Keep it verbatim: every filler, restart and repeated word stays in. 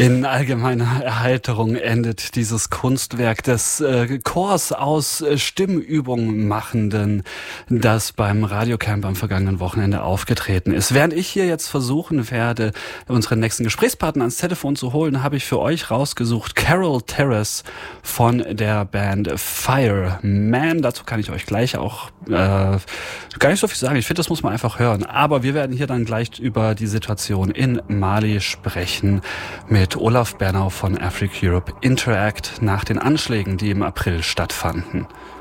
In allgemeiner Erheiterung endet dieses Kunstwerk des äh, Chors aus äh, Stimmübungen machenden, das beim Radiocamp am vergangenen Wochenende aufgetreten ist. Während ich hier jetzt versuchen werde, unseren nächsten Gesprächspartner ans Telefon zu holen, habe ich für euch rausgesucht Carol Terrace von der Band Fireman. Dazu kann ich euch gleich auch äh, gar nicht so viel sagen. Ich finde, das muss man einfach hören. Aber wir werden hier dann gleich über die Situation in Mali sprechen mit Olaf Bernau von Afric Europe Interact nach den Anschlägen, die im April stattfanden.